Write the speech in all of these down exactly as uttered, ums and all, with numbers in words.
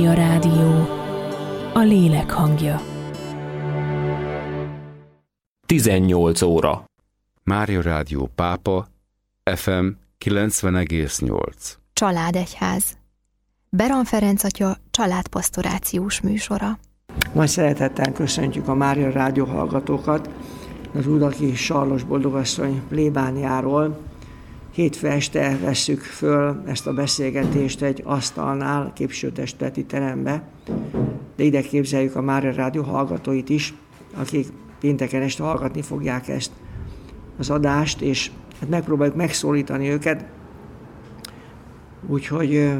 A rádió, a lélek hangja. tizennyolc óra. Mária Rádió Pápa, ef em kilencven egész nyolc. Családegyház. Beran Ferenc atya családpastorációs műsora. Nagy szeretettel köszöntjük a Mária Rádió hallgatókat az Újlaki Sarlos boldogasszony plébániáról. Hétfő este vesszük föl ezt a beszélgetést egy asztalnál, képviselőtestületi terembe, de ide képzeljük a Mária Rádió hallgatóit is, akik pénteken este hallgatni fogják ezt az adást, és hát megpróbáljuk megszólítani őket, úgyhogy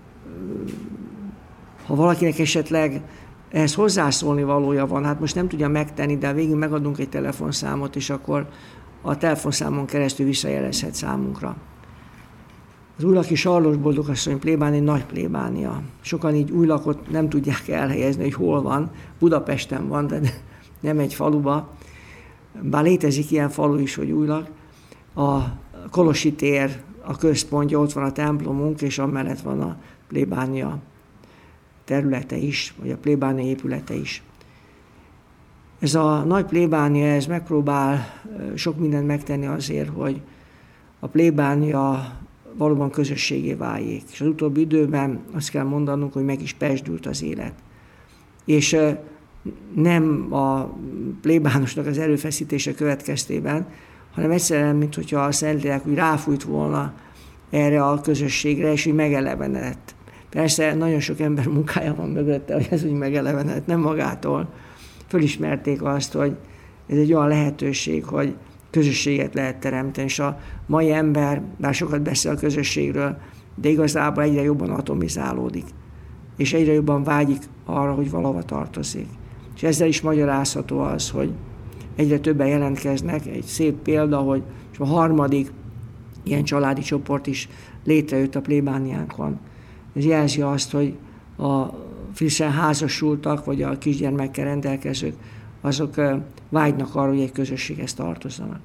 ha valakinek esetleg ehhez hozzászólni valója van, hát most nem tudja megtenni, de végül megadunk egy telefonszámot, és akkor a telefonszámon keresztül visszajelezhet számunkra. Az Újlaki Sarlos boldogasszony plébánia egy nagy plébánia. Sokan így Újlakot nem tudják elhelyezni, hogy hol van. Budapesten van, de nem egy faluba. Bár létezik ilyen falu is, hogy Újlak. A Kolosi tér a központja, ott van a templomunk, és amellett van a plébánia területe is, vagy a plébánia épülete is. Ez a nagy plébánia, ez megpróbál sok mindent megtenni azért, hogy a plébánia valóban közösségé váljék. És az utóbbi időben azt kell mondanunk, hogy meg is pezsdült az élet. És nem a plébánosnak az erőfeszítése következtében, hanem egyszerűen, mintha a Szentlélek úgy ráfújt volna erre a közösségre, és úgy megelevenedett. Persze nagyon sok ember munkája van mögötte, hogy ez úgy megelevenedett, nem magától. Fölismerték azt, hogy ez egy olyan lehetőség, hogy közösséget lehet teremteni, és a mai ember, bár sokat beszél a közösségről, de igazából egyre jobban atomizálódik, és egyre jobban vágyik arra, hogy valahova tartozik. És ezzel is magyarázható az, hogy egyre többen jelentkeznek. Egy szép példa, hogy a harmadik ilyen családi csoport is létrejött a plébániánkon. Ez jelzi azt, hogy a frissen házasultak, vagy a kisgyermekkel rendelkezők, azok vágynak arra, hogy egy közösséghez tartozzanak.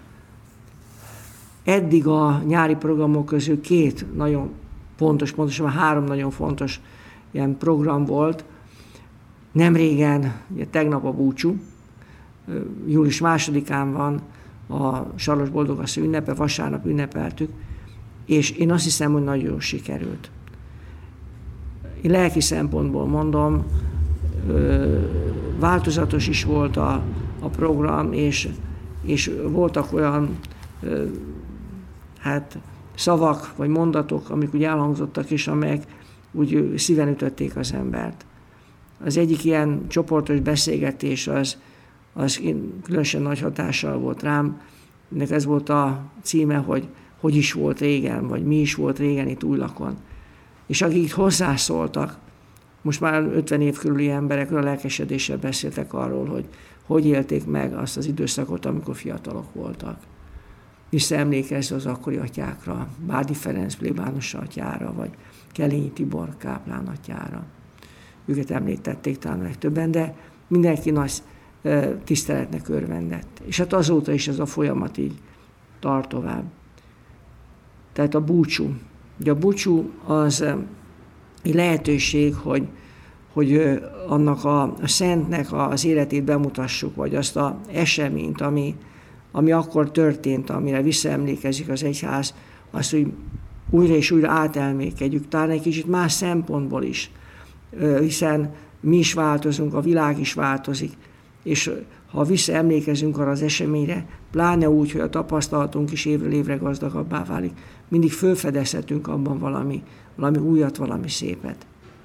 Eddig a nyári programok közül két nagyon fontos, pontosabban három nagyon fontos ilyen program volt. Nemrégen, ugye tegnap a búcsú, július másodikán van a Sarlos boldogasszony ünnepe, vasárnap ünnepeltük, és én azt hiszem, hogy nagyon jól sikerült. Én lelki szempontból mondom, változatos is volt a, a program, és, és voltak olyan hát, szavak vagy mondatok, amik úgy elhangzottak, és amelyek úgy szíven ütötték az embert. Az egyik ilyen csoportos beszélgetés az, az különösen nagy hatással volt rám. Ennek ez volt a címe, hogy hogy is volt régen, vagy mi is volt régen itt Újlakon. És akik itt hozzászóltak, most már ötven év körüli emberekről lelkesedéssel beszéltek arról, hogy hogy élték meg azt az időszakot, amikor fiatalok voltak. Visszaemlékezve az akkori atyákra, Bádi Ferenc plébános atyára, vagy Kelényi Tibor káplán atyára. Őket említették talán legtöbben, de mindenki nagy tiszteletnek örvendett. És hát azóta is ez a folyamat így tart tovább. Tehát a búcsú. Ugye a búcsú az egy lehetőség, hogy, hogy annak a, a szentnek az életét bemutassuk, vagy azt az eseményt, ami, ami akkor történt, amire visszaemlékezik az egyház, azt, hogy újra és újra átelmékedjük, talán egy kicsit más szempontból is, hiszen mi is változunk, a világ is változik, és ha visszaemlékezünk arra az eseményre, pláne úgy, hogy a tapasztalatunk is évről évre gazdagabbá válik, mindig felfedezhetünk abban valami, valami újat, valami szépet.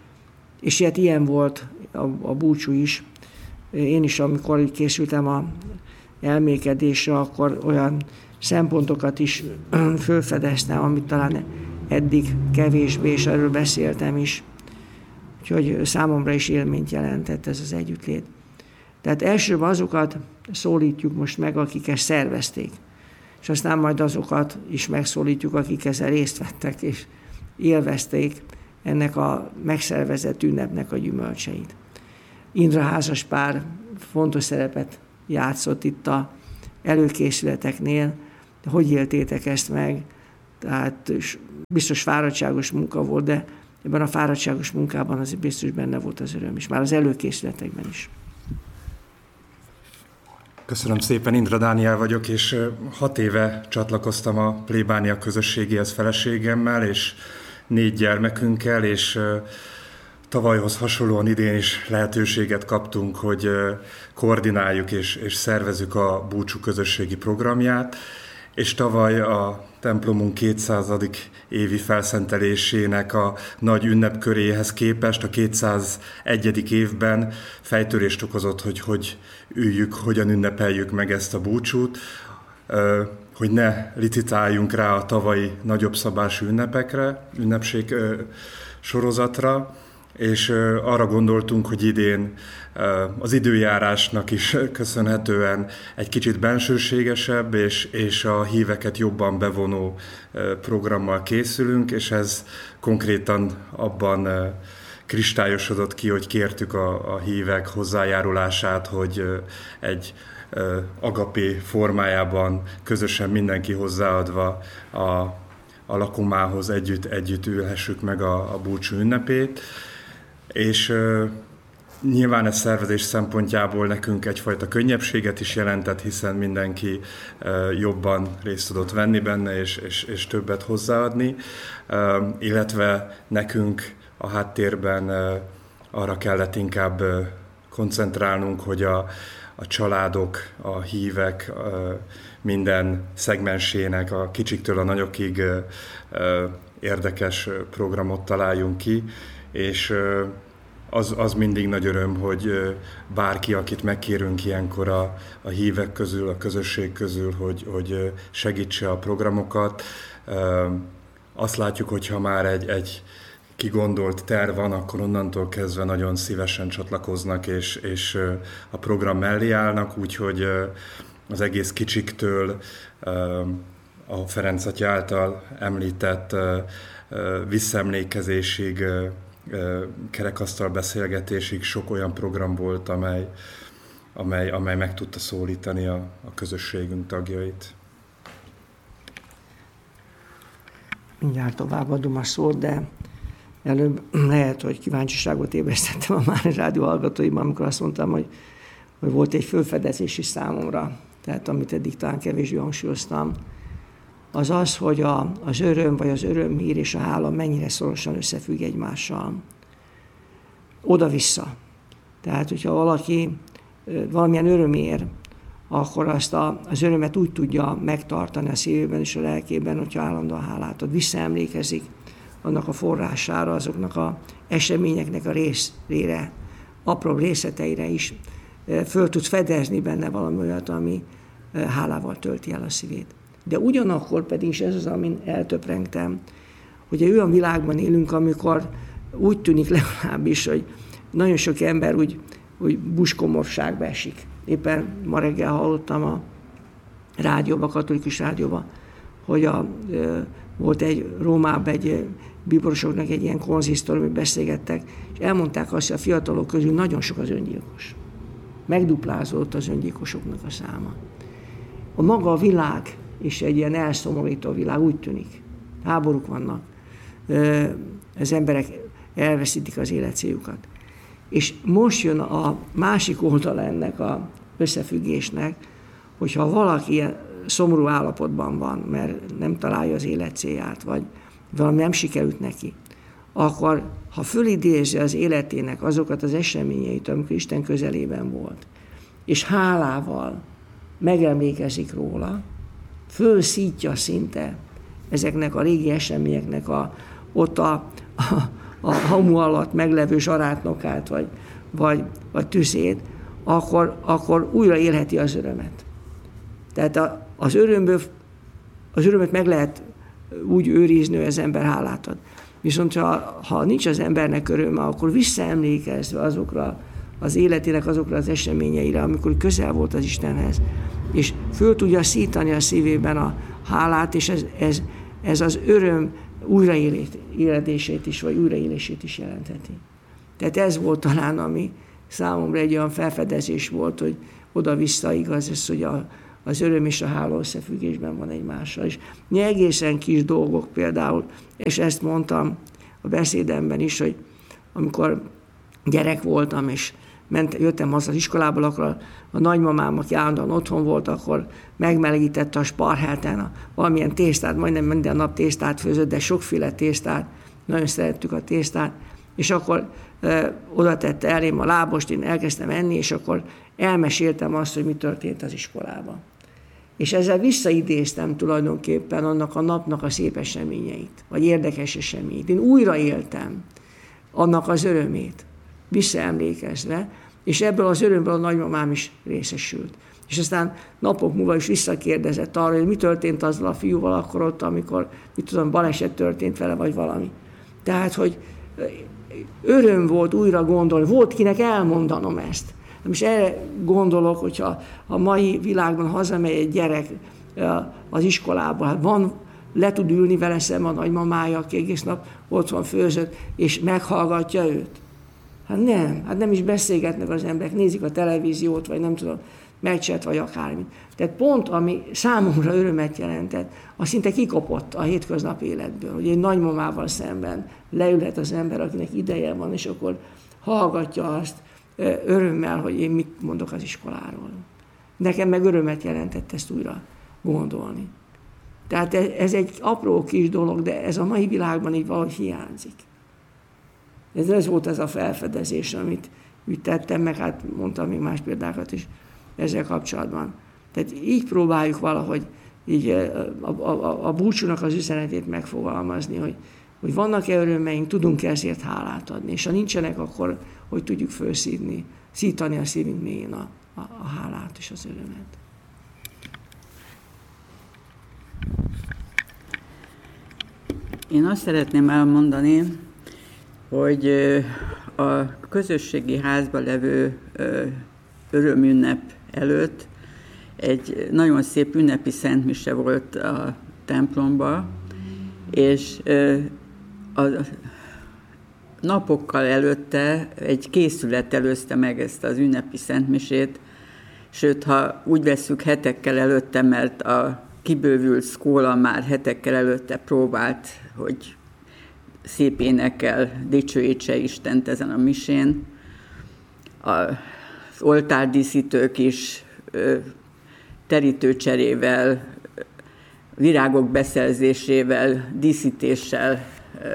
És ilyet ilyen volt a, a búcsú is. Én is, amikor így készültem a elmékedésre, akkor olyan szempontokat is felfedeztem, amit talán eddig kevésbé, és erről beszéltem is. Úgyhogy számomra is élményt jelentett ez az együttlét. Tehát elsőbb azokat szólítjuk most meg, akik ezt szervezték, és aztán majd azokat is megszólítjuk, akik ezzel részt vettek, és élvezték ennek a megszervezett ünnepnek a gyümölcseit. Indra házaspár fontos szerepet játszott itt a előkészületeknél. Hogy éltétek ezt meg? Tehát biztos fáradtságos munka volt, de ebben a fáradtságos munkában azért biztos benne volt az öröm is, már az előkészületekben is. Köszönöm szépen, Indra Dániel vagyok, és hat éve csatlakoztam a plébánia közösségéhez feleségemmel, és négy gyermekünkkel, és tavalyhoz hasonlóan idén is lehetőséget kaptunk, hogy koordináljuk és, és szervezzük a búcsú közösségi programját, és tavaly a templomunk kétszázadik évi felszentelésének a nagy ünnepköréhez képest a kétszázegyedik évben fejtörést okozott, hogy hogy üljük, hogyan ünnepeljük meg ezt a búcsút, hogy ne licitáljunk rá a tavalyi nagyobb szabású ünnepekre, ünnepség sorozatra, és arra gondoltunk, hogy idén az időjárásnak is köszönhetően egy kicsit bensőségesebb és, és a híveket jobban bevonó programmal készülünk, és ez konkrétan abban kristályosodott ki, hogy kértük a, a hívek hozzájárulását, hogy egy agapé formájában közösen mindenki hozzáadva a, a lakomához együtt, együtt ülhessük meg a, a búcsú ünnepét. És uh, nyilván ez szervezés szempontjából nekünk egyfajta könnyebbséget is jelentett, hiszen mindenki uh, jobban részt tudott venni benne, és, és, és többet hozzáadni, uh, illetve nekünk a háttérben uh, arra kellett inkább uh, koncentrálnunk, hogy a, a családok, a hívek uh, minden szegmensének, a kicsiktől a nagyokig uh, uh, érdekes programot találjunk ki, és az, az mindig nagy öröm, hogy bárki, akit megkérünk ilyenkor a, a hívek közül, a közösség közül, hogy, hogy segítse a programokat. Azt látjuk, hogy ha már egy, egy kigondolt terv van, akkor onnantól kezdve nagyon szívesen csatlakoznak, és, és a program mellé állnak, úgyhogy az egész kicsiktől a Ferenc atya által említett visszaemlékezésig, kerekasztal beszélgetésig sok olyan program volt, amely, amely, amely meg tudta szólítani a, a közösségünk tagjait. Mindjárt továbbadom a szót, de előbb lehet, hogy kíváncsiságot ébresztettem a Márai Rádió hallgatóiban, amikor azt mondtam, hogy, hogy volt egy felfedezés is számomra, tehát amit eddig talán kevésbé hangsúlyoztam, az az, hogy a, az öröm, vagy az örömhír és a hála mennyire szorosan összefügg egymással. Oda-vissza. Tehát, hogyha valaki valamilyen öröm ér, akkor azt a, az örömet úgy tudja megtartani a szívében és a lelkében, hogyha állandóan hálát ad. Visszaemlékezik annak a forrására, azoknak az eseményeknek a részére, apró részleteire is. Föl tud fedezni benne valami olyat, ami hálával tölti el a szívét. De ugyanakkor pedig, és ez az, amin eltöprengtem, hogy egy olyan világban élünk, amikor úgy tűnik legalábbis, hogy nagyon sok ember úgy, úgy buskomorságba esik. Éppen ma reggel hallottam a rádióba, katolikus rádióba, hogy a, volt egy Rómában egy bíborosoknak egy ilyen konzisztor, beszélgettek, és elmondták azt, hogy a fiatalok közül nagyon sok az öngyilkos. Megduplázódott az öngyilkosoknak a száma. A maga a világ és egy ilyen elszomorító világ, úgy tűnik. Háborúk vannak, az emberek elveszítik az életcéljukat. És most jön a másik oldala ennek az összefüggésnek, hogyha valaki ilyen szomorú állapotban van, mert nem találja az életcélját, vagy valami nem sikerült neki, akkor ha fölidézi az életének azokat az eseményeit, amikor Isten közelében volt, és hálával megemlékezik róla, fölszítja szinte ezeknek a régi eseményeknek a, ott a, a, a hamu alatt meglevő zsarátnokát, vagy, vagy, vagy tüzét, akkor, akkor újra élheti az örömet. Tehát a, az, örömből, az örömet meg lehet úgy őrizni, hogy az ember hálát ad. Viszont ha, ha nincs az embernek öröme, akkor visszaemlékezve azokra az életének azokra az eseményeire, amikor közel volt az Istenhez, és föl tudja szítani a szívében a hálát, és ez, ez, ez az öröm újraéledését is, vagy újraélését is jelentheti. Tehát ez volt talán, ami számomra egy olyan felfedezés volt, hogy oda-vissza igaz ez, hogy a, az öröm és a hála összefüggésben van egymással. És egészen kis dolgok például, és ezt mondtam a beszédemben is, hogy amikor gyerek voltam, és ment, jöttem haza az iskolából, akkor a, a nagymamám, aki állandóan otthon volt, akkor megmelegítette a sparhelten a, valamilyen tésztát, majdnem minden nap tésztát főzött, de sokféle tésztát, nagyon szerettük a tésztát, és akkor e, oda tette elém a lábost, én elkezdtem enni, és akkor elmeséltem azt, hogy mi történt az iskolában. És ezzel visszaidéztem tulajdonképpen annak a napnak a szép eseményeit, vagy érdekes eseményeit. Én újra éltem annak az örömét, visszaemlékezve, és ebből az örömből a nagymamám is részesült. És aztán napok múlva is visszakérdezett arra, hogy mi történt azzal a fiúval akkor ott, amikor, mit tudom, baleset történt vele, vagy valami. Tehát, hogy öröm volt újra gondolni, volt kinek elmondanom ezt. És erre gondolok, hogyha a mai világban hazamegy egy gyerek az iskolába, hát van, le tud ülni vele szemben a nagymamája, aki egész nap otthon főzött, és meghallgatja őt. Hát nem, hát nem is beszélgetnek az emberek, nézik a televíziót, vagy nem tudom, meccset, vagy akármit. Tehát pont, ami számomra örömet jelentett, az szinte kikopott a hétköznapi életből, hogy egy nagymamával szemben leülhet az ember, akinek ideje van, és akkor hallgatja azt örömmel, hogy én mit mondok az iskoláról. Nekem meg örömet jelentett ezt újra gondolni. Tehát ez egy apró kis dolog, de ez a mai világban így valahogy hiányzik. Ez, ez volt ez a felfedezés, amit úgy tettem, meg hát mondtam még más példákat is ezzel kapcsolatban. Tehát így próbáljuk valahogy így a, a, a, a búcsúnak az üzenetét megfogalmazni, hogy, hogy vannak-e örömeink, tudunk-e ezért hálát adni, és ha nincsenek, akkor hogy tudjuk felszívni, szítani a szívünk mélyén a, a, a hálát és az örömet. Én azt szeretném elmondani, hogy a közösségi házban levő örömünnep előtt egy nagyon szép ünnepi szentmise volt a templomban, és a napokkal előtte egy készület előzte meg ezt az ünnepi szentmisét, sőt, ha úgy vesszük, hetekkel előtte, mert a kibővült szkóla már hetekkel előtte próbált, hogy szép énekkel dicsőítse Istent ezen a misén. Az oltárdíszítők is terítőcserével, virágok beszerzésével, díszítéssel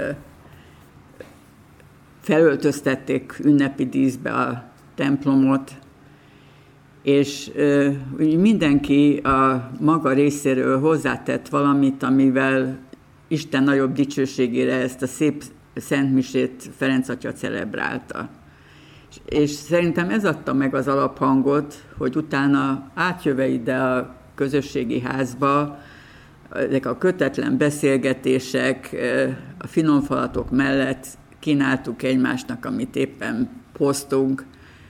felöltöztették ünnepi díszbe a templomot, és mindenki a maga részéről hozzátett valamit, amivel Isten nagyobb dicsőségére ezt a szép szentmisét Ferenc atya celebrálta. És szerintem ez adta meg az alaphangot, hogy utána átjöve ide a közösségi házba, ezek a kötetlen beszélgetések, a finomfalatok mellett kínáltuk egymásnak, amit éppen posztunk.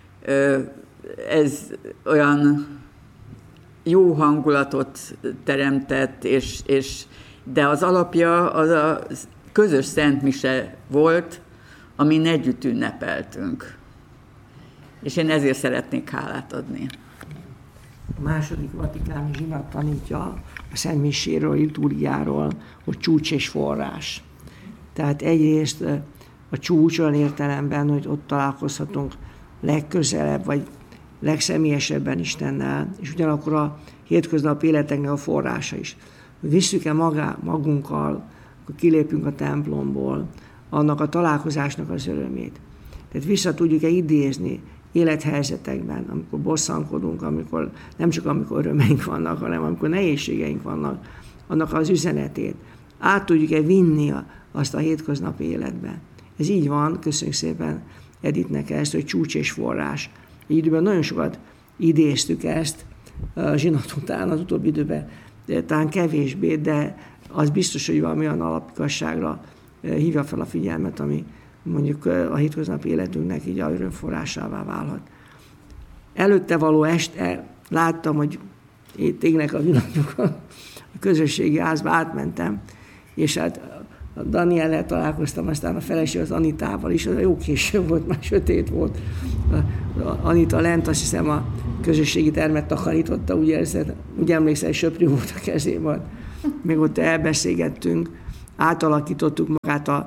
Ez olyan jó hangulatot teremtett, és, és, de az alapja az a közös szentmise volt, amin együtt ünnepeltünk. És én ezért szeretnék hálát adni. A második vatikáni zsinat tanítja a szentmiséről, a liturgiáról, hogy csúcs és forrás. Tehát egyrészt a csúcs olyan értelemben, hogy ott találkozhatunk legközelebb, vagy legszemélyesebben Istennel, és ugyanakkor a hétköznapi életeknek a forrása is. Hogy visszük-e magá, magunkkal, akkor kilépünk a templomból, annak a találkozásnak az örömét. Tehát vissza tudjuk-e idézni élethelyzetekben, amikor bosszankodunk, amikor, nem csak amikor örömeink vannak, hanem amikor nehézségeink vannak, annak az üzenetét. Át tudjuk-e vinni a, azt a hétköznapi életbe. Ez így van, köszönjük szépen Editnek ezt, hogy csúcs és forrás. Egy időben nagyon sokat idéztük ezt a zsinat után, az utóbbi időben talán kevésbé, de az biztos, hogy valami olyan alapigazságra hívja fel a figyelmet, ami mondjuk a hétköznapi életünknek így a örömforrásává válhat. Előtte való este láttam, hogy itt égnek a villanyok a közösségi házba, átmentem, és hát a Daniellel találkoztam, aztán a feleség az Anitával is, az jó késő volt, már sötét volt. Anita lent, azt hiszem a közösségi termet takarította, úgy, érzed, úgy emlékszel, hogy söprű volt a kezében. Még ott elbeszélgettünk, átalakítottuk magát a,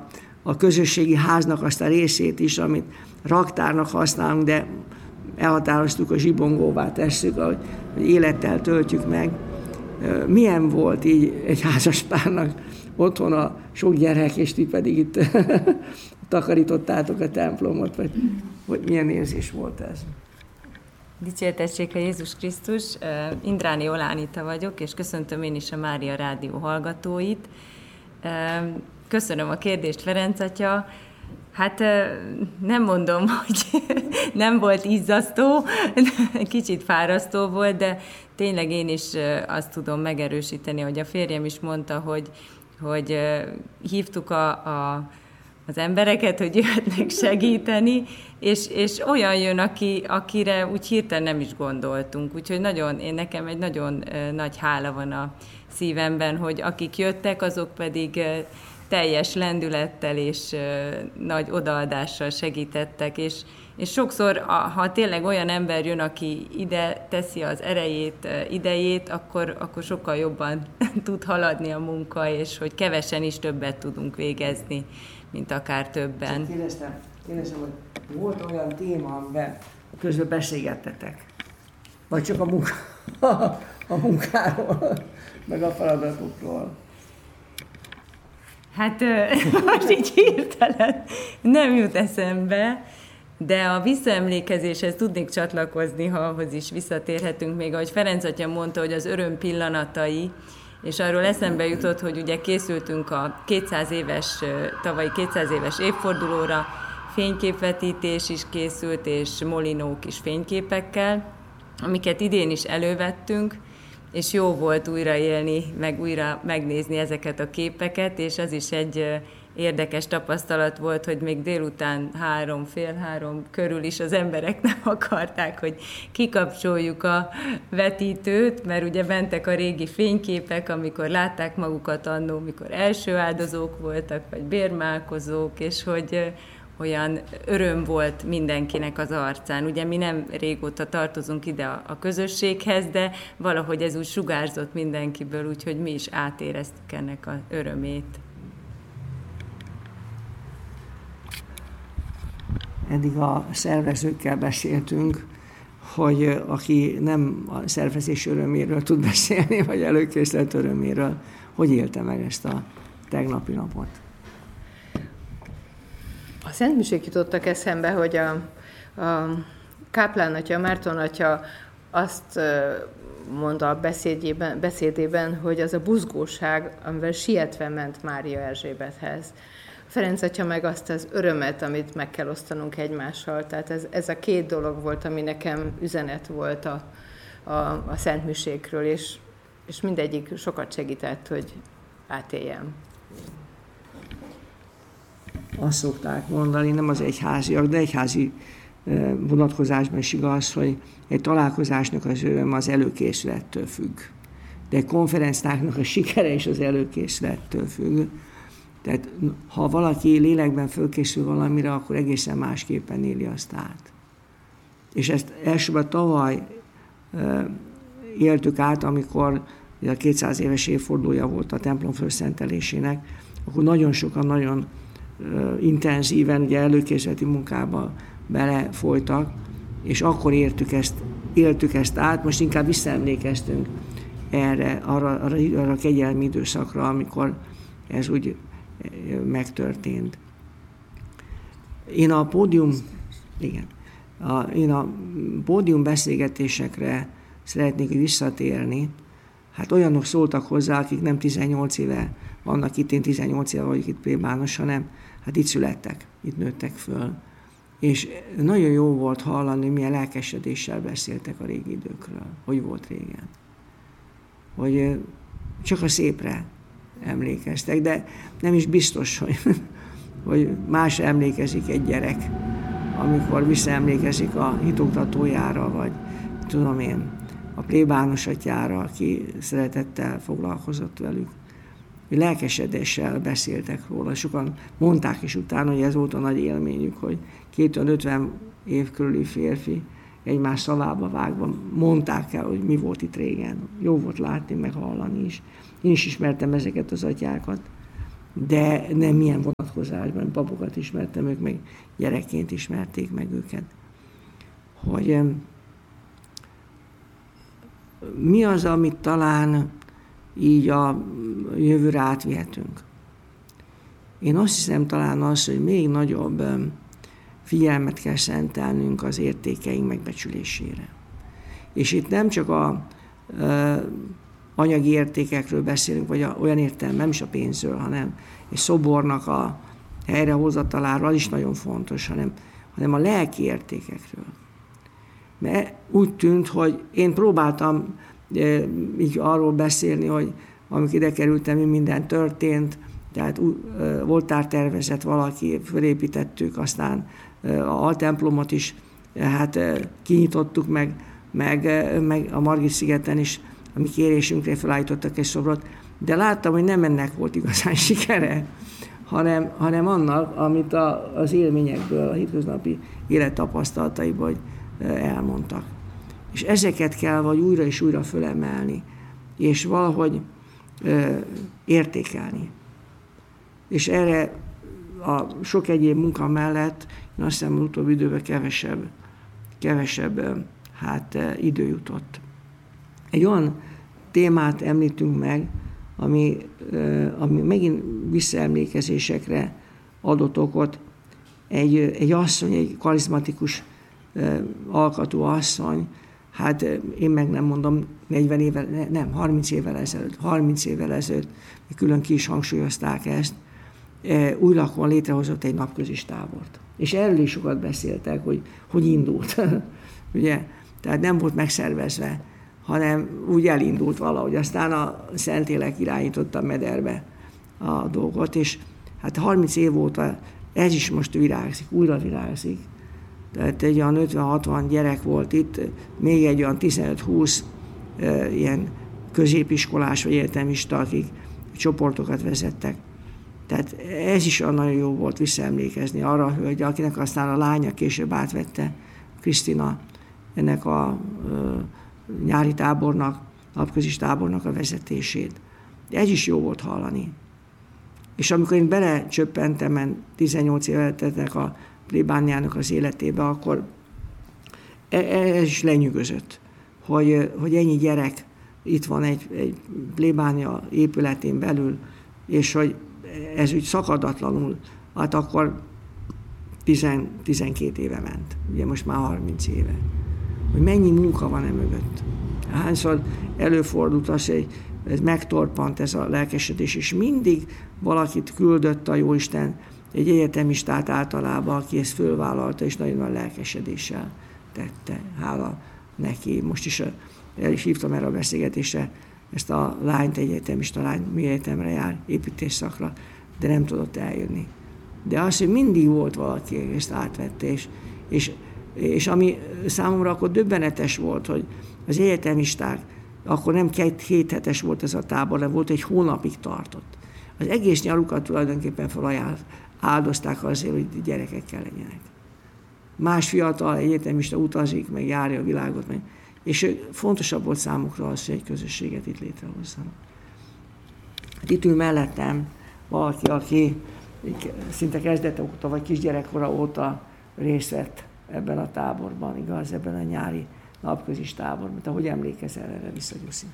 a közösségi háznak azt a részét is, amit raktárnak használunk, de elhatároztuk, a zsibongóvá tesszük, hogy élettel töltjük meg. Milyen volt így egy házaspárnak otthon a sok gyerek, és ti pedig itt takarítottátok a templomot, vagy hogy milyen érzés volt ez? Dicsértessék a Jézus Krisztus, Indráni Olánita vagyok, és köszöntöm én is a Mária Rádió hallgatóit. Köszönöm a kérdést, Ferenc atya. Hát nem mondom, hogy nem volt izzasztó, kicsit fárasztó volt, de tényleg én is azt tudom megerősíteni, hogy a férjem is mondta, hogy, hogy hívtuk a, a, az embereket, hogy jöhetnek segíteni, és, és olyan jön, aki, akire úgy hirtelen nem is gondoltunk. Úgyhogy nagyon, én nekem egy nagyon nagy hála van a szívemben, hogy akik jöttek, azok pedig teljes lendülettel és uh, nagy odaadással segítettek, és, és sokszor, a, ha tényleg olyan ember jön, aki ide teszi az erejét, uh, idejét, akkor, akkor sokkal jobban tud haladni a munka, és hogy kevesen is többet tudunk végezni, mint akár többen. Kérdeztem, kérdeztem, hogy volt olyan téma, amiben közben beszélgettetek? Vagy csak a, munka, a munkáról, meg a feladatokról? Hát most így hirtelen nem jut eszembe, de a visszaemlékezéshez tudnék csatlakozni, ha ahhoz is visszatérhetünk még, ahogy Ferenc atya mondta, hogy az öröm pillanatai, és arról eszembe jutott, hogy ugye készültünk a kétszáz éves, tavalyi kétszáz éves évfordulóra, fényképvetítés is készült, és molinók is fényképekkel, amiket idén is elővettünk, és jó volt újraélni, meg újra megnézni ezeket a képeket, és az is egy érdekes tapasztalat volt, hogy még délután három, fél három körül is az emberek nem akarták, hogy kikapcsoljuk a vetítőt, mert ugye bentek a régi fényképek, amikor látták magukat annó, mikor első áldozók voltak, vagy bérmálkozók, és hogy olyan öröm volt mindenkinek az arcán. Ugye mi nem régóta tartozunk ide a, a közösséghez, de valahogy ez úgy sugárzott mindenkiből, úgyhogy mi is átéreztük ennek az örömét. Eddig a szervezőkkel beszéltünk, hogy aki nem a szervezés öröméről tud beszélni, vagy előkészlet öröméről, hogy élte meg ezt a tegnapi napot? A szentmisék jutottak eszembe, hogy a, a káplán atya, Márton atya azt mondta a beszédében, beszédében, hogy az a buzgóság, amivel sietve ment Mária Erzsébethez. Ferenc atya meg azt az örömet, amit meg kell osztanunk egymással. Tehát ez, ez a két dolog volt, ami nekem üzenet volt a, a, a szentmisékről, és, és mindegyik sokat segített, hogy átéljem. Azt szokták mondani, nem az egyháziak, de egyházi vonatkozásban is igaz, hogy egy találkozásnak az öröm az előkészülettől függ. De egy konferenciáknak a sikere is az előkészülettől függ. Tehát ha valaki lélekben fölkészül valamire, akkor egészen másképpen éli azt át. És ezt elsőben tavaly éltük át, amikor a kétszáz éves évfordulója volt a templom fölszentelésének, akkor nagyon sokan, nagyon intenzíven ugye előkészületi munkába belefolytak, és akkor értük ezt, éltük ezt át, most inkább visszaemlékeztünk erre, arra, arra, arra a kegyelmi időszakra, amikor ez úgy megtörtént. Én a pódium, igen, a, én a pódium beszélgetésekre szeretnék visszatérni. Hát olyanok szóltak hozzá, akik nem tizennyolc éve vannak itt, én tizennyolc éve vagyok itt plébános, hanem hát itt születtek, itt nőttek föl. És nagyon jó volt hallani, milyen lelkesedéssel beszéltek a régi időkről, hogy volt régen. Hogy csak a szépre emlékeztek, de nem is biztos, hogy, hogy más emlékezik egy gyerek, amikor visszaemlékezik a hitoktatójára, vagy tudom én, a plébános atyára, aki szeretettel foglalkozott velük. Lelkesedéssel beszéltek róla. Sokan mondták is utána, hogy ez volt a nagy élményük, hogy két olyan ötven év körüli férfi egymás szavába vágva mondták el, hogy mi volt itt régen. Jó volt látni, meg hallani is. Én is ismertem ezeket az atyákat. de nem ilyen vonatkozásban. Papokat ismertem, ők meg gyerekként ismerték meg őket. Hogy mi az, amit talán így a jövőre átvihetünk. Én azt hiszem talán az, hogy még nagyobb figyelmet kell szentelnünk az értékeink megbecsülésére. És itt nem csak a ö, anyagi értékekről beszélünk, vagy a, olyan értelem, nem is a pénzről, hanem egy szobornak a helyrehozataláról, az is nagyon fontos, hanem, hanem a lelki értékekről. Mert úgy tűnt, hogy én próbáltam e, így arról beszélni, hogy amikor ide kerültem, minden történt, tehát e, voltártervezet valaki, fölépítettük, aztán e, a altemplomot is e, hát e, kinyitottuk, meg, meg, e, meg a Margit-szigeten is, a mi kérésünkre felállítottak egy szobrot, de láttam, hogy nem ennek volt igazán sikere, hanem, hanem annak, amit a, az élményekből, a hétköznapi élettapasztalataiból elmondtak. És ezeket kell vagy újra és újra fölemelni, és valahogy ö, értékelni. És erre a sok egyéb munka mellett én azt hiszem, az utóbbi időben kevesebb, kevesebb hát, idő jutott. Egy olyan témát említünk meg, ami, ami megint visszaemlékezésekre adott okot. Egy, egy asszony, egy karizmatikus alkatú asszony, hát én meg nem mondom negyven évvel, nem, harminc évvel ezelőtt, harminc évvel ezelőtt, külön ki is hangsúlyozták ezt, Újlakon létrehozott egy napközis tábort. És erről is sokat beszéltek, hogy hogy indult. Ugye? Tehát nem volt megszervezve, hanem úgy elindult valahogy. Aztán a Szentlélek irányította mederbe a dolgot, és hát harminc év óta ez is most virágzik, újra virágzik. Tehát egy olyan ötven-hatvan gyerek volt itt, még egy olyan tizenöt-húsz e, ilyen középiskolás vagy egyetemista, akik csoportokat vezettek. Tehát ez is olyan nagyon jó volt visszaemlékezni arra a hölgy, akinek aztán a lánya később átvette, Krisztina, ennek a e, nyári tábornak, napközis tábornak a vezetését. De ez is jó volt hallani. És amikor én belecsöppentem tizennyolc évetetnek a plébániának az életébe, akkor ez is lenyűgözött, hogy, hogy ennyi gyerek itt van egy, egy plébánia épületén belül, és hogy ez úgy szakadatlanul, hát akkor tíz, tizenkét éve ment, ugye most már harminc éve. Hogy mennyi munka van e mögött. Hányszor előfordult az, hogy ez megtorpant ez a lelkesedés, és mindig valakit küldött a Jóisten, egy egyetemistát általában, aki ezt fölvállalta, és nagyon nagy lelkesedéssel tette. Hála neki. Most is el is hívtam erre a beszélgetésre ezt a lányt, egy egyetemista lány, mi egyetemre jár, építésszakra, de nem tudott eljönni. De az, hogy mindig volt valaki, ezt átvette, és, és, és ami számomra akkor döbbenetes volt, hogy az egyetemisták, akkor nem két hét hetes volt ez a tábor, de volt, egy hónapig tartott. Az egész nyarukat tulajdonképpen felajánlott, áldozták azért, hogy gyerekekkel legyenek. Más fiatal egyetemista utazik, meg járja a világot, meg, és fontosabb volt számukra az, hogy egy közösséget itt létrehozzanak. Hát itt ül mellettem valaki, aki szinte kezdete óta, vagy kisgyerekkora óta részt vett ebben a táborban, igaz, ebben a nyári napközis táborban. Mint ahogy emlékezel erre vissza, Gyuszi?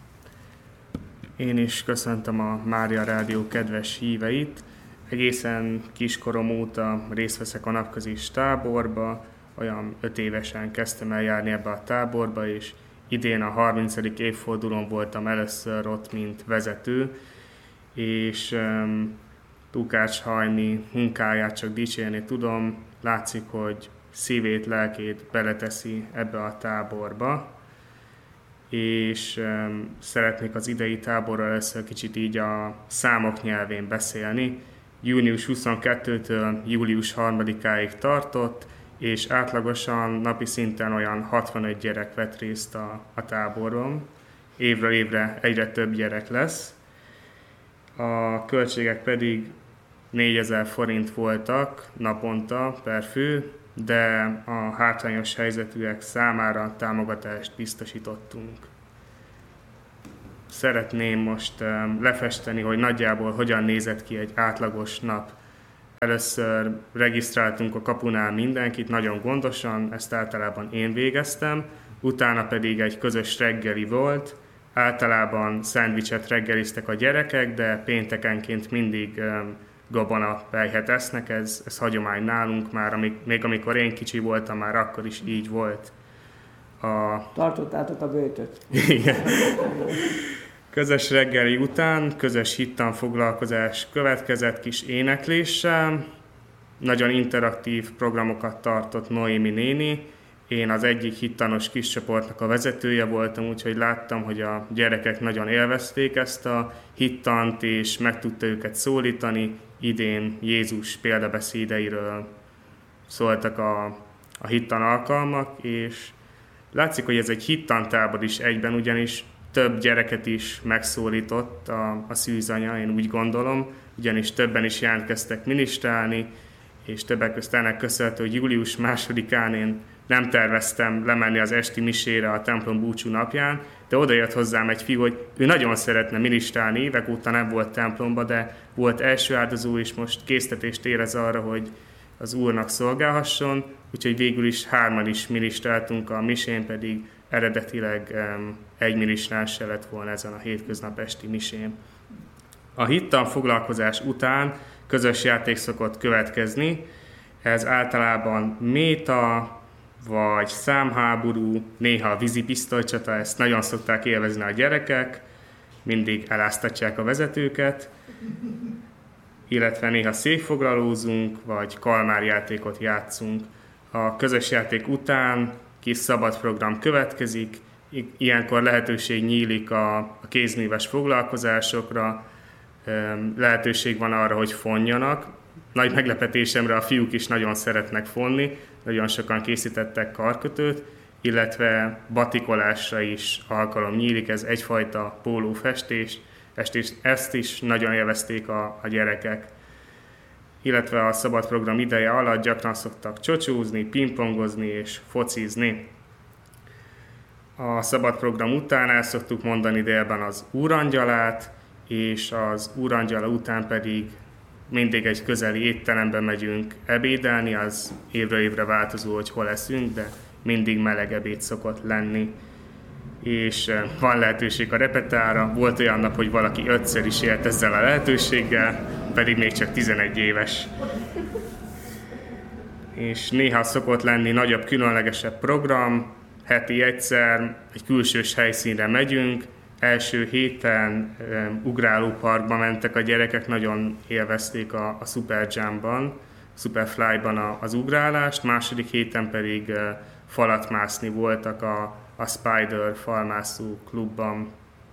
Én is köszöntöm a Mária Rádió kedves híveit. Egészen kiskorom óta részt veszek a napközis táborba, olyan öt évesen kezdtem el járni ebbe a táborba, és idén a harmincadik évfordulón voltam először ott, mint vezető, és um, Tukács Hajni munkáját csak dicsérni tudom, látszik, hogy szívét, lelkét beleteszi ebbe a táborba, és um, szeretnék az idei táborral először kicsit így a számok nyelvén beszélni. június huszonkettőtől július harmadikáig tartott, és átlagosan napi szinten olyan hatvanöt gyerek vett részt a, a táborban. Évről évre egyre több gyerek lesz. A költségek pedig négyezer forint voltak naponta per fő, de a hátrányos helyzetűek számára támogatást biztosítottunk. szeretném most lefesteni, hogy nagyjából hogyan nézett ki egy átlagos nap. Először regisztráltunk a kapunál mindenkit, nagyon gondosan, ezt általában én végeztem, utána pedig egy közös reggeli volt, általában szendvicset reggeliztek a gyerekek, de péntekenként mindig gabonapelyhet esznek, ez, ez hagyomány nálunk már, amik, még amikor én kicsi voltam, már akkor is így volt. A... Tartottátok a bőtöt. Igen. Közös reggeli után közös hittanfoglalkozás következett kis énekléssel. Nagyon interaktív programokat tartott Noémi néni. Én az egyik hittanos kis csoportnak a vezetője voltam, úgyhogy láttam, hogy a gyerekek nagyon élvezték ezt a hittant, és meg tudta őket szólítani. Idén Jézus példabeszédeiről szóltak a, a hittan alkalmak, és látszik, hogy ez egy hittantábor is egyben, ugyanis több gyereket is megszólított a, a szűzanya, én úgy gondolom, ugyanis többen is jelentkeztek ministrálni, és többek közt ennek köszönhető, hogy július másodikán én nem terveztem lemenni az esti misére a templom búcsú napján, de oda jött hozzám egy fiú, hogy ő nagyon szeretne ministrálni, évek óta nem volt templomba, de volt első áldozó, és most késztetést érez arra, hogy az Úrnak szolgálhasson, úgyhogy végül is hárman is ministráltunk, a misén pedig eredetileg um, egy ministrás se lett volna ezen a hétköznap esti misén. A hittan foglalkozás után közös játék szokott következni, ez általában méta, vagy számháború, néha vízipisztolycsata, ezt nagyon szokták élvezni a gyerekek, mindig eláztatják a vezetőket, illetve néha székfoglalózunk, vagy kalmárjátékot játszunk. A közös játék után kis szabad program következik, ilyenkor lehetőség nyílik a, a kézműves foglalkozásokra, lehetőség van arra, hogy fonjanak. Nagy meglepetésemre a fiúk is nagyon szeretnek fonni, nagyon sokan készítettek karkötőt, illetve batikolásra is alkalom nyílik, ez egyfajta pólófestés, ezt is nagyon élvezték a, a gyerekek. Illetve a szabad program ideje alatt gyakran szoktak csocsózni, pingpongozni és focizni. A szabad program után el szoktuk mondani délben az úrangyalát, és az úrangyala után pedig mindig egy közeli étterembe megyünk ebédelni, az évről évre változó, hogy hol eszünk, de mindig meleg ebéd szokott lenni. És van lehetőség a repetára, volt olyan nap, hogy valaki ötször is élt ezzel a lehetőséggel, pedig még csak tizenegy éves. És néha szokott lenni nagyobb, különlegesebb program, heti egyszer egy külsős helyszínre megyünk, első héten um, ugrálóparkba mentek a gyerekek, nagyon élvezték a, a Super Jump-ban, Superfly-ban a, az ugrálást, második héten pedig uh, falat mászni voltak a, a Spider falmászó klubban.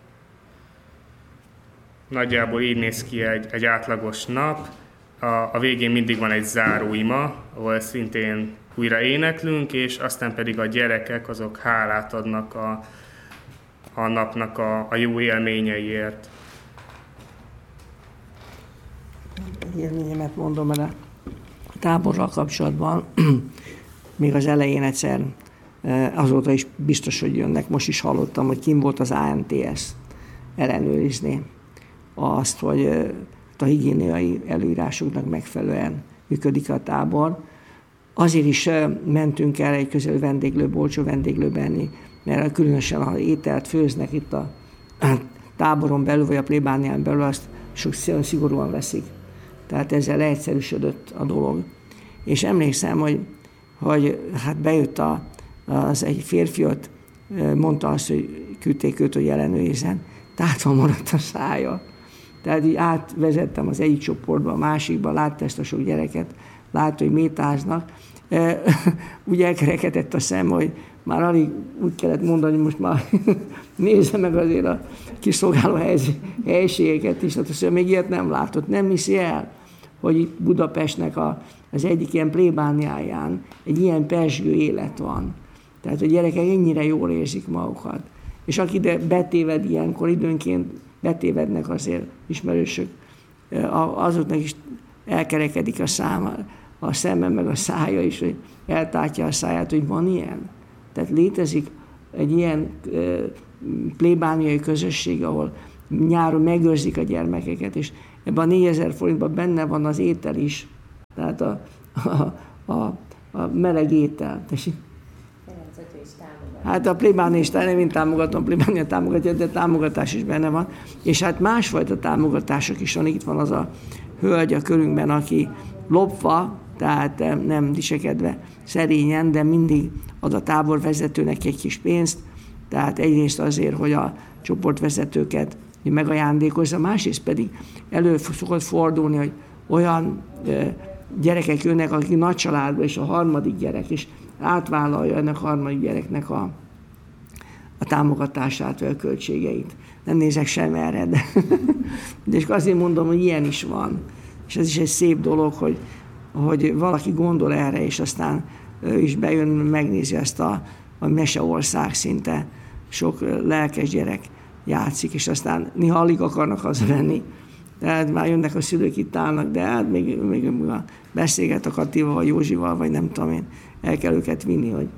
Nagyjából így néz ki egy, egy átlagos nap. A, a végén mindig van egy záróima, ahol szintén újra éneklünk, és aztán pedig a gyerekek azok hálát adnak a, a napnak a, a jó élményeiért. Élményemet mondom el a táborral kapcsolatban. Még az elején egyszer, azóta is biztos, hogy jönnek. Most is hallottam, hogy kim volt az á em té es ellenőrizni azt, hogy a higiéniai előírásoknak megfelelően működik a tábor. Azért is mentünk el egy közel vendéglőbe, olcsó vendéglőbe enni, mert különösen ha ételt főznek itt a táboron belül, vagy a plébánián belül, azt sok szigorúan veszik. Tehát ezzel leegyszerűsödött a dolog. És emlékszem, hogy, hogy hát bejött a, az egy férfiot, mondta azt, hogy küldték őt, hogy ellenőrizzen, tátva maradt a szája. Tehát így átvezettem az egyik csoportba, a másikba, látta ezt a sok gyereket, látta, hogy métáznak. Úgy elkerekedett a szem, hogy már alig úgy kellett mondani, hogy most már nézze meg azért a kiszolgáló helységeket is. Tehát azt mondja, még ilyet nem látott. Nem hiszi el, hogy itt Budapestnek a, az egyik ilyen plébániáján egy ilyen pezsgő élet van. Tehát a gyerekek ennyire jól érzik magukat. És aki ide betéved ilyenkor, időnként betévednek azért ismerősök, azoknak is elkerekedik a száma, a szeme meg a szája is, hogy eltátja a száját, hogy van ilyen. Tehát létezik egy ilyen plébániai közösség, ahol nyáron megőrzik a gyermekeket, és ebben a négyezer forintban benne van az étel is, tehát a, a, a, a meleg étel. Hát a plébánia is, nem én támogatom, a plébánia támogatja, de támogatás is benne van. És hát másfajta támogatások is van. Itt van az a hölgy a körünkben, aki lopva, tehát nem disekedve, szerényen, de mindig ad a táborvezetőnek egy kis pénzt, tehát egyrészt azért, hogy a csoportvezetőket megajándékozza, másrészt pedig elő szokott fordulni, hogy olyan gyerekek jönnek, akik nagy családban, és a harmadik gyerek is átvállalja ennek a harmadik gyereknek a, a támogatását, vagy a költségeit. Nem nézek sem erre, de, de és azért mondom, hogy ilyen is van. És ez is egy szép dolog, hogy, hogy valaki gondol erre, és aztán ő is bejön, megnézi ezt a, a meseország szinte. Sok lelkes gyerek játszik, és aztán néha alig akarnak hazamenni. Tehát már jönnek a szülők, itt állnak, de hát még, még beszélget a Katival, vagy Józsival, vagy nem tudom én, el kell őket vinni, hogy,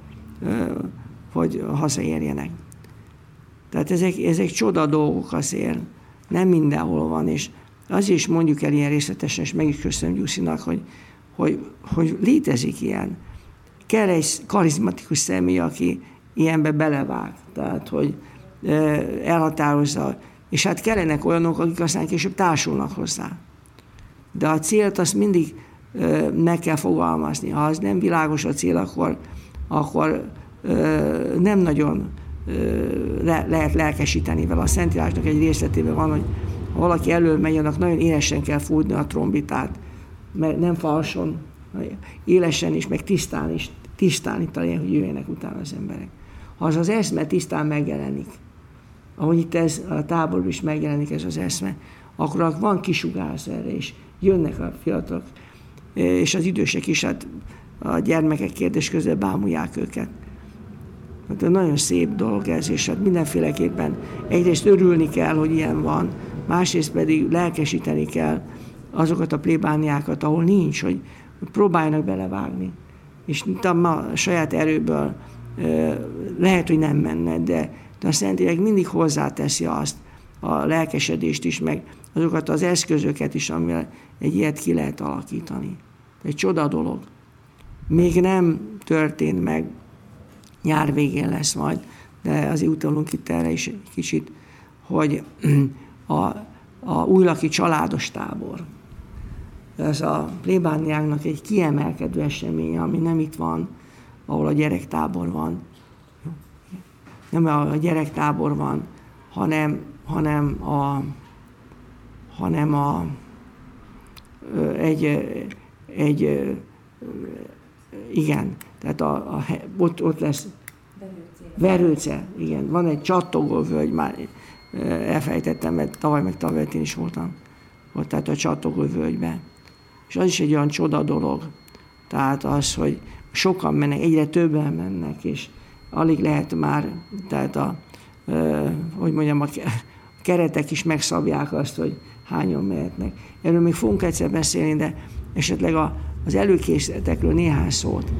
hogy hazaérjenek. Tehát ezek, ezek csoda dolgok azért, nem mindenhol van, és azért is mondjuk el ilyen részletesen, és meg is köszönöm Gyuszinak, hogy, hogy, hogy létezik ilyen. Kell egy karizmatikus személy, aki ilyenbe belevág, tehát hogy elhatározza, és hát kellenek olyanok, akik aztán később társulnak hozzá. De a célt azt mindig meg kell fogalmazni. Ha az nem világos a cél, akkor, akkor nem nagyon le, lehet lelkesíteni vele. A Szentírásnak egy részletében van, hogy ha valaki elől megy, annak nagyon élesen kell fújni a trombitát, mert nem falson, élesen is, meg tisztán is, tisztán itt legyen, hogy jöjjenek utána az emberek. Ha az az eszme tisztán megjelenik, ahogy itt ez a táborban is megjelenik ez az eszme, akkor van kisugárzás erre, és jönnek a fiatalok, és az idősek is, hát a gyermekek kérdés közben bámulják őket. Hát nagyon szép dolog ez, és hát mindenféleképpen egyrészt örülni kell, hogy ilyen van, másrészt pedig lelkesíteni kell azokat a plébániákat, ahol nincs, hogy próbáljanak belevágni. És a saját erőből lehet, hogy nem menne, de, de a Szentlélek mindig hozzáteszi azt, a lelkesedést is, meg azokat az eszközöket is, amivel egy ilyet ki lehet alakítani. Egy csoda dolog. Még nem történt meg, nyár végén lesz majd, de azért utalunk itt erre is egy kicsit, hogy a, a újlaki családos tábor. Ez a plébániáknak egy kiemelkedő eseménye, ami nem itt van, ahol a gyerektábor van. Nem a gyerektábor van, hanem, hanem a, hanem a egy, egy igen, tehát a, a, ott, ott lesz Verőce, igen, van egy csattogó völgy, már elfejtettem, mert tavaly meg tavaly én is voltam ott, tehát a csattogó völgyben. És az is egy olyan csoda dolog, tehát az, hogy sokan mennek, egyre többen mennek, és alig lehet már, tehát a, hogy mondjam, a keretek is megszabják azt, hogy hányan mehetnek. Erről még fogunk egyszer beszélni, de esetleg a, az előkészületekről néhány szót.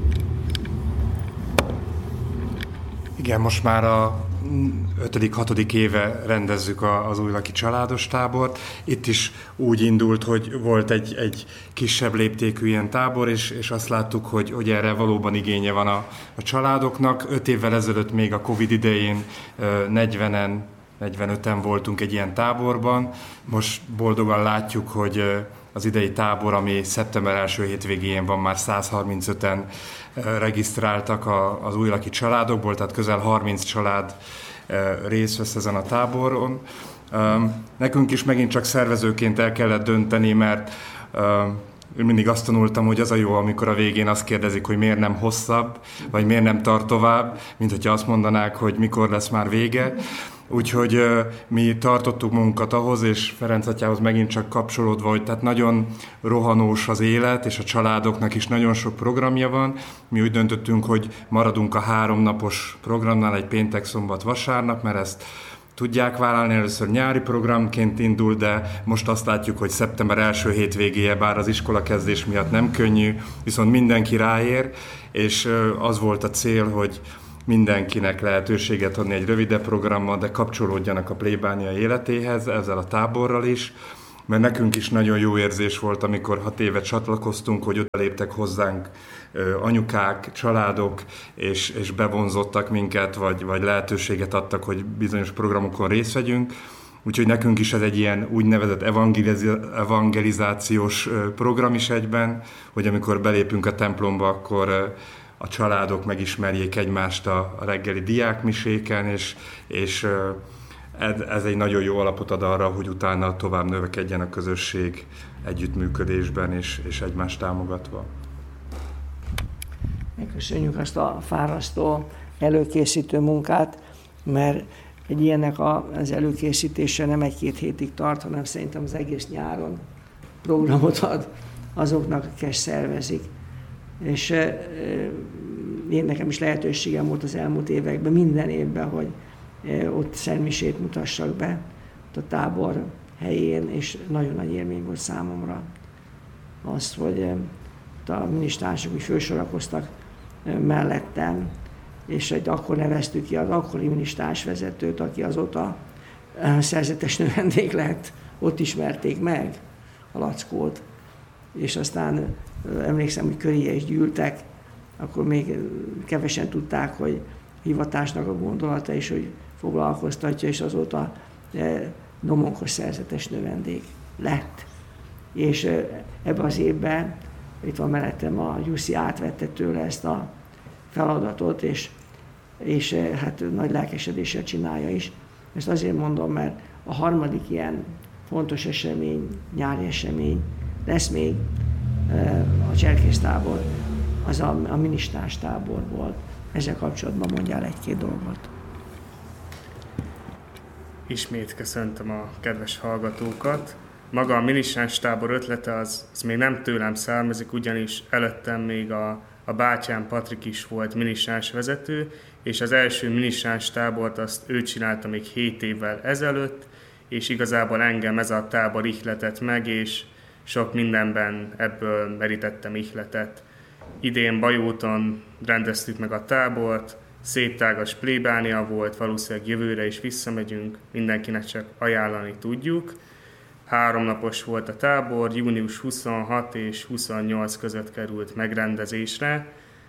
Igen, most már a ötödik, hatodik éve rendezzük az újlaki családos tábort. Itt is úgy indult, hogy volt egy, egy kisebb léptékű ilyen tábor, és, és azt láttuk, hogy, hogy erre valóban igénye van a, a családoknak. Öt évvel ezelőtt még a Covid idején negyvenen, negyvenöten voltunk egy ilyen táborban. Most boldogan látjuk, hogy az idei tábor, ami szeptember első hétvégén van, már száz harmincöten regisztráltak az újlaki családokból, tehát közel harminc család részt vesz ezen a táboron. Nekünk is megint csak szervezőként el kellett dönteni, mert én mindig azt tanultam, hogy az a jó, amikor a végén azt kérdezik, hogy miért nem hosszabb, vagy miért nem tart tovább, mint hogyha azt mondanák, hogy mikor lesz már vége. Úgyhogy uh, mi tartottuk magunkat ahhoz, és Ferenc atyához megint csak kapcsolódva, hogy tehát nagyon rohanós az élet, és a családoknak is nagyon sok programja van. Mi úgy döntöttünk, hogy maradunk a háromnapos programnál, egy péntek, szombat, vasárnap, mert ezt tudják vállalni. Először nyári programként indul, de most azt látjuk, hogy szeptember első hétvégéje, bár az iskolakezdés miatt nem könnyű, viszont mindenki ráér, és uh, az volt a cél, hogy mindenkinek lehetőséget adni egy rövidebb programmal, de kapcsolódjanak a plébánia életéhez, ezzel a táborral is, mert nekünk is nagyon jó érzés volt, amikor hat éve csatlakoztunk, hogy oda léptek hozzánk anyukák, családok, és, és bevonzottak minket, vagy, vagy lehetőséget adtak, hogy bizonyos programokon részt vegyünk. Úgyhogy nekünk is ez egy ilyen úgynevezett evangelizációs program is egyben, hogy amikor belépünk a templomba, akkor a családok megismerjék egymást a reggeli diákmiséken, és, és ez egy nagyon jó alapot ad arra, hogy utána tovább növekedjen a közösség együttműködésben és, és egymást támogatva. Megköszönjük azt a fárasztó előkészítő munkát, mert egy ilyennek az előkészítése nem egy-két hétig tart, hanem szerintem az egész nyáron programot ad azoknak, akik ezt szervezik. És én nekem is lehetőségem volt az elmúlt években, minden évben, hogy ott szentmisét mutassak be a tábor helyén, és nagyon nagy élmény volt számomra az, hogy a minisztránsok úgy fősorakoztak mellettem, és egy akkor neveztük ki az akkori minisztránsvezetőt, aki azóta szerzetes növendék lett, ott ismerték meg a Lackót, és aztán emlékszem, hogy köréje is gyűltek, akkor még kevesen tudták, hogy hivatásnak a gondolata is, hogy foglalkoztatja, és azóta Domonkos szerzetes növendék lett. És ebben az évben, itt van mellettem, a Jussi átvette tőle ezt a feladatot, és, és hát nagy lelkesedéssel csinálja is. Ezt azért mondom, mert a harmadik ilyen fontos esemény, nyári esemény lesz még a cserkésztábor, az a, a minisztráns tábor volt. Ezzel kapcsolatban mondjál egy-két dolgot. Ismét köszöntöm a kedves hallgatókat. Maga a minisztráns tábor ötlete az, az még nem tőlem származik, ugyanis előttem még a, a bátyám Patrik is volt minisztráns vezető, és az első minisztráns tábort azt ő csinálta még hét évvel ezelőtt, és igazából engem ez a tábor ihletett meg, és sok mindenben ebből merítettem ihletet. Idén Bajóton rendeztük meg a tábort, szép tágas plébánia volt, valószínűleg jövőre is visszamegyünk, mindenkinek csak ajánlani tudjuk. Háromnapos volt a tábor, június huszonhat és huszonnyolc között került megrendezésre.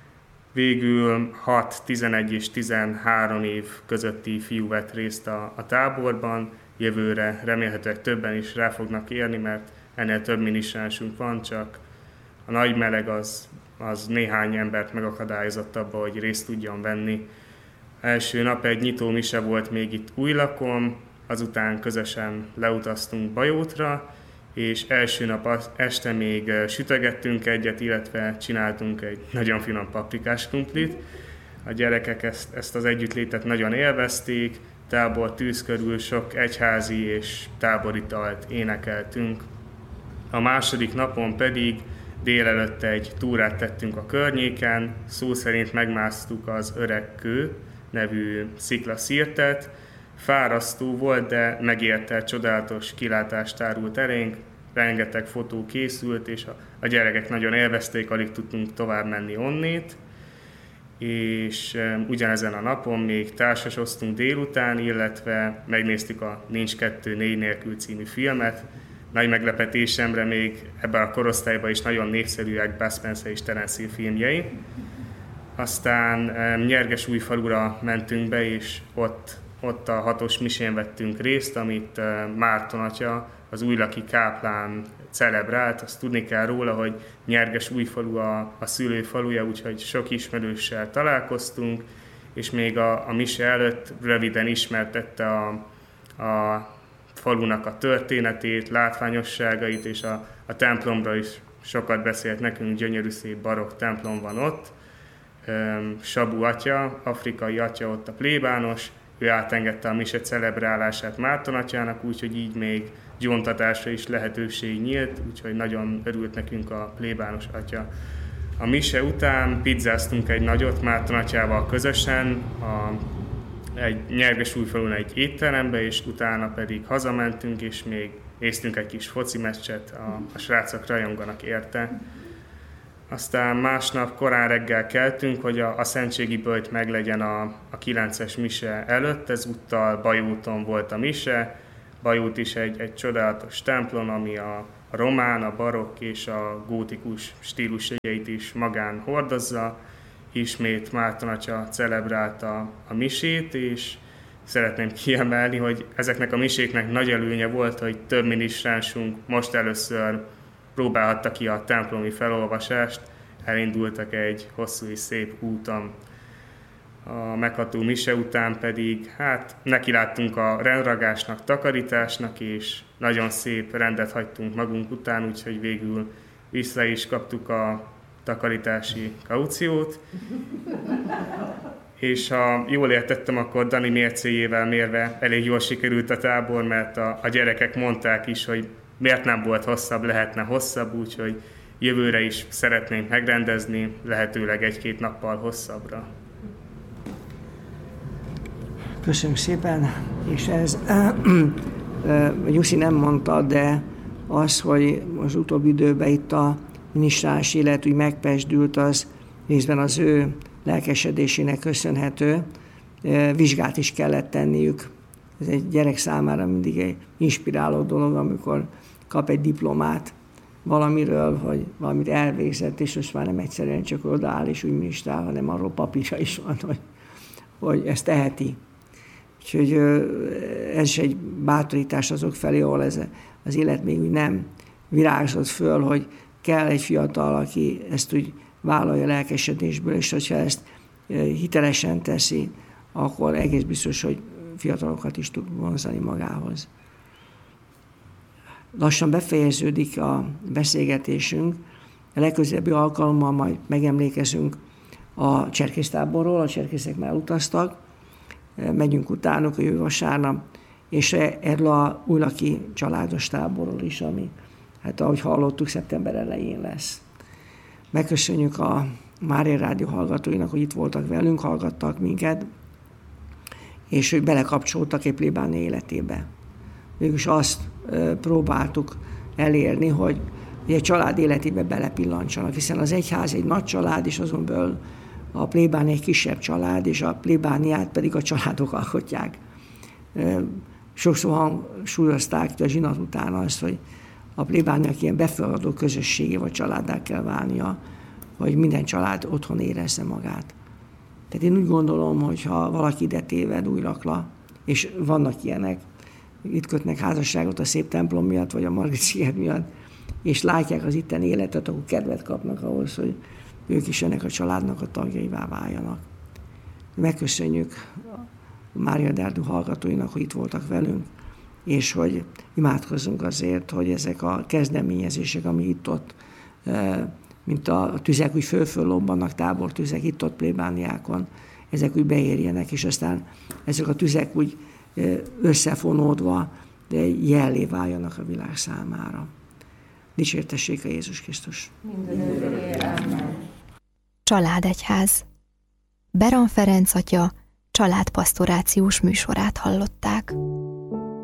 Végül hat, tizenegy és tizenhárom év közötti fiú vett részt a, a táborban, jövőre remélhetőleg többen is rá fognak érni, mert ennél több minisztránsunk van, csak a nagy meleg az, az néhány embert megakadályozott abba, hogy részt tudjon venni. Első nap egy nyitó mise volt még itt Újlakon, azután közösen leutaztunk Bajótra, és első nap este még sütögettünk egyet, illetve csináltunk egy nagyon finom paprikás krumplit. A gyerekek ezt, ezt az együttlétet nagyon élvezték, tábor tűz körül sok egyházi és táboritalt énekeltünk. A második napon pedig délelőtt egy túrát tettünk a környéken, szó szerint megmásztuk az Öreg Kő nevű sziklaszirtet. Fárasztó volt, de megérte, csodálatos kilátást tárult elénk, rengeteg fotó készült, és a, a gyerekek nagyon élvezték, alig tudtunk tovább menni onnét. És e, ugyanezen a napon még társasoztunk délután, illetve megnéztük a Nincs kettő négy nélkül című filmet. Nagy meglepetésemre még ebben a korosztályban is nagyon népszerűek Bud Spencer és Terence Hill filmjei. Aztán e, Nyergesújfalura mentünk be, és ott, ott a hatos misén vettünk részt, amit e, Márton atya, az újlaki káplán celebrált. Azt tudni kell róla, hogy Nyergesújfalu a, a szülőfaluja, úgyhogy sok ismerőssel találkoztunk, és még a, a mise előtt röviden ismertette a, a falunak a történetét, látványosságait, és a, a templomra is sokat beszélt nekünk, gyönyörű szép barokk templom van ott. Sabu atya, afrikai atya ott a plébános, ő átengedte a mise celebrálását Márton atyának, úgyhogy így még gyóntatásra is lehetőség nyílt, úgyhogy nagyon örült nekünk a plébános atya. A mise után pizzáztunk egy nagyot Márton atyával közösen, a, egy Nyergesújfalun egy étterembe, és utána pedig hazamentünk, és még néztünk egy kis foci meccset, a, a srácok rajonganak érte. Aztán másnap korán reggel keltünk, hogy a, a szentségi böjt meglegyen a, a kilences mise előtt, ezúttal Bajúton volt a mise. Bajút is egy, egy csodálatos templom, ami a, a román, a barokk és a gótikus stílusjegyeit is magán hordozza. Ismét Márton atya celebrálta a misét, és szeretném kiemelni, hogy ezeknek a miséknek nagy előnye volt, hogy több minisztránsunk most először próbálhatta ki a templomi felolvasást, elindultak egy hosszú és szép úton. A megható mise után pedig hát nekiláttunk a rendragásnak, takarításnak, és nagyon szép rendet hagytunk magunk után, úgyhogy végül vissza is kaptuk a takarítási kauciót. És ha jól értettem, akkor Dani mércéjével mérve elég jól sikerült a tábor, mert a, a gyerekek mondták is, hogy miért nem volt hosszabb, lehetne hosszabb, úgyhogy jövőre is szeretnénk megrendezni, lehetőleg egy-két nappal hosszabbra. Köszönöm szépen, és ez Jussi nem mondta, de az, hogy az utóbbi időben itt a minisztráns élet úgy megpesdült, az részben az ő lelkesedésének köszönhető. Vizsgát is kellett tenniük. Ez egy gyerek számára mindig egy inspiráló dolog, amikor kap egy diplomát valamiről, hogy valamit elvégzett, és most már nem egyszerűen csak odaáll és úgy minisztrál, hanem arról papírja is van, hogy, hogy ezt teheti. Úgyhogy ez is egy bátorítás azok felé, ahol ez az élet még úgy nem virágzott föl, hogy kell egy fiatal, aki ezt úgy vállalja lelkesedésből, és hogyha ezt hitelesen teszi, akkor egész biztos, hogy fiatalokat is tud vonzani magához. Lassan befejeződik a beszélgetésünk. A legközelebbi alkalommal majd megemlékezünk a cserkésztáborról, a cserkészek már utaztak, megyünk utánuk a jövő vasárnap, és erről a újlaki családos táborról is, ami, hát ahogy hallottuk, szeptember elején lesz. Megköszönjük a Mária Rádió hallgatóinak, hogy itt voltak velünk, hallgattak minket, és hogy belekapcsoltak egy plébánia életébe. Végülis azt e, próbáltuk elérni, hogy egy család életébe belepillantsanak, hiszen az egyház egy nagy család, és azon belül a plébánia egy kisebb család, és a plébániát pedig a családok alkotják. E, sokszor hangsúlyozták a zsinat után azt, hogy a plébániának ilyen befogadó közösségé vagy családdá kell válnia, hogy minden család otthon érezze magát. Tehát én úgy gondolom, hogy ha valaki ide téved újlakla, és vannak ilyenek, itt kötnek házasságot a szép templom miatt, vagy a Margit-sziget miatt, és látják az itteni életet, akkor kedvet kapnak ahhoz, hogy ők is ennek a családnak a tagjaivá váljanak. Megköszönjük a Mária Rádió hallgatóinak, hogy itt voltak velünk, és hogy imádkozzunk azért, hogy ezek a kezdeményezések, ami itt-ott, mint a tüzek úgy föl-föllobbannak, tábortüzek itt-ott plébániákon, ezek úgy beérjenek, és aztán ezek a tüzek úgy összefonódva jellé váljanak a világ számára. Dicsértessék a Jézus Krisztus! Családegyház. Beran Ferenc atya családpastorációs műsorát hallották.